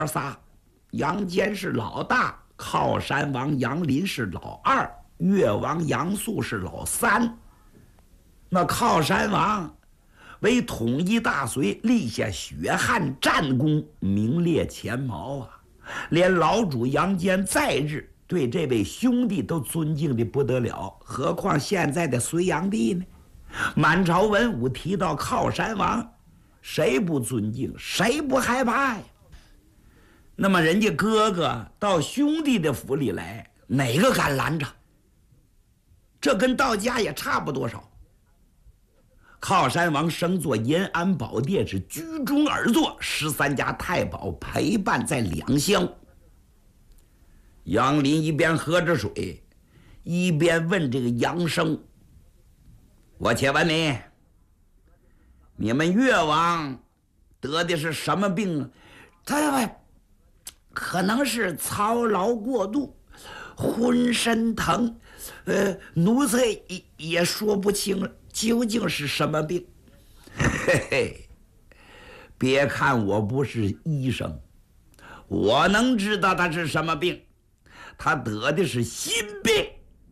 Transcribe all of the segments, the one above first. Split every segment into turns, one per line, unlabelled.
仨，杨坚是老大，靠山王杨林是老二，越王杨素是老三。那靠山王为统一大隋，立下血汗战功，名列前茅啊！连老主杨坚在日对这位兄弟都尊敬的不得了，何况现在的隋炀帝呢？满朝文武提到靠山王，谁不尊敬，谁不害怕呀？那么人家哥哥到兄弟的府里来，哪个敢拦着？这跟到家也差不多少。靠山王升做延安宝殿，是居中而坐，13家太保陪伴在两厢。杨林一边喝着水，一边问这个杨生：“我且问你，你们越王得的是什么病？他可能是操劳过度，浑身疼。奴才也说不清了。”究竟是什么病？嘿嘿，别看我不是医生，我能知道他是什么病。他得的是心病，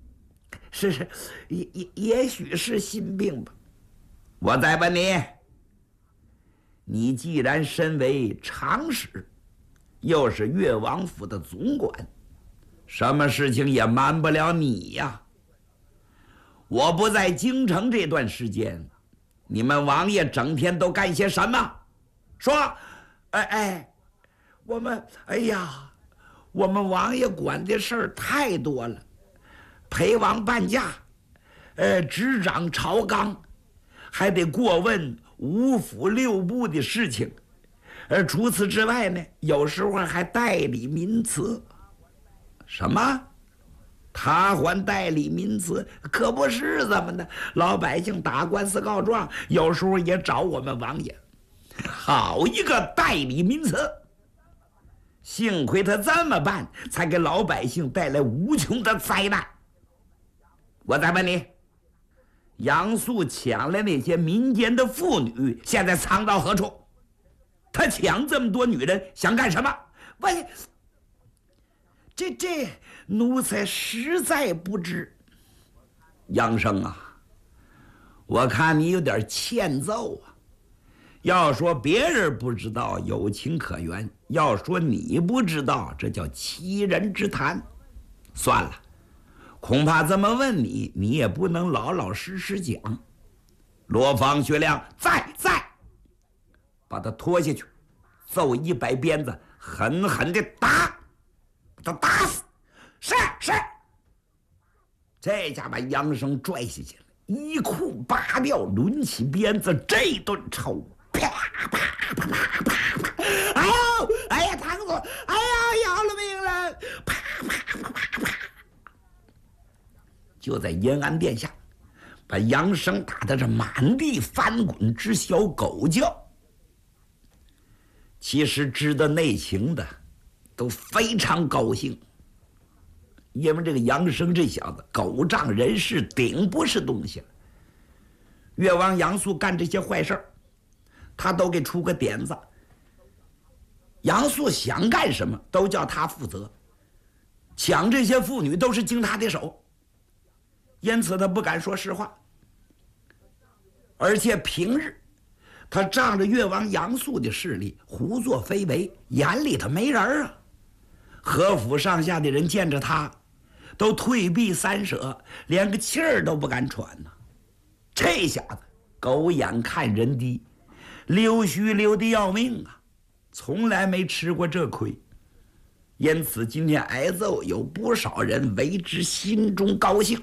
也许是心病吧。我再问你，你既然身为长史，又是越王府的总管，什么事情也瞒不了你呀。我不在京城这段时间，你们王爷整天都干些什么？说，我们王爷管的事儿太多了，陪王伴驾，执掌朝纲，还得过问五府6部的事情，除此之外呢，有时候还代理民词。什么？他还代理民词？可不是怎么的？老百姓打官司告状，有时候也找我们王爷。好一个代理民词！幸亏他这么办，才给老百姓带来无穷的灾难。我再问你，杨素抢了那些民间的妇女，现在藏到何处？他抢这么多女人想干什么？喂，这奴才实在不知。杨生啊，我看你有点欠揍啊。要说别人不知道，有情可原；要说你不知道，这叫欺人之谈。算了，恐怕这么问你，你也不能老老实实讲。罗方学亮，在，把他拖下去，揍100鞭子，狠狠地打，把他打死。是。这家把杨生拽下去了，衣裤拔掉，抡起鞭子，这顿抽，啪！哎呀，疼死！哎呀，要了命了！啪！就在延安殿下，把杨生打得这满地翻滚，直小狗叫。其实知道内情的都非常高兴。因为这个杨生这小子狗仗人势，顶不是东西了。越王杨素干这些坏事，他都给出个点子。杨素想干什么都叫他负责，抢这些妇女都是经他的手，因此他不敢说实话。而且平日他仗着越王杨素的势力胡作非为，眼里头没人啊。何府上下的人见着他都退避三舍，连个气儿都不敢喘呐。这下子狗眼看人低，溜须溜得要命啊，从来没吃过这亏。因此今天挨揍，有不少人为之心中高兴。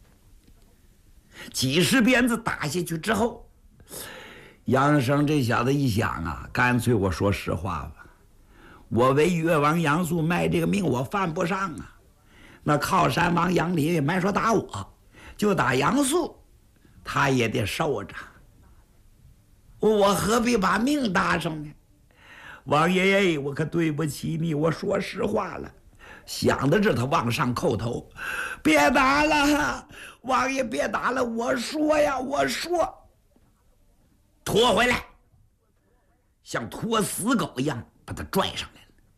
几十鞭子打下去之后，杨生这小子一想啊，干脆我说实话吧，我为越王杨素卖这个命我犯不上啊。那靠山王杨林也没说打我，就打杨素，他也得受着。我何必把命搭上呢？王爷爷，我可对不起你，我说实话了。想到这，他往上叩头，别打了，王爷别打了，我说呀，我说。拖回来，像拖死狗一样把他拽上来。